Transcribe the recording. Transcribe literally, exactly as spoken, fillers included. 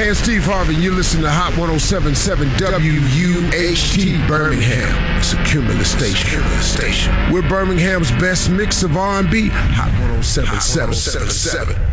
Hey, I'm Steve Harvey. You're listening to Hot one oh seven point seven W U H T Birmingham. It's a Cumulus station. Cumulus station. We're Birmingham's best mix of R and B. Hot one oh seven point seven.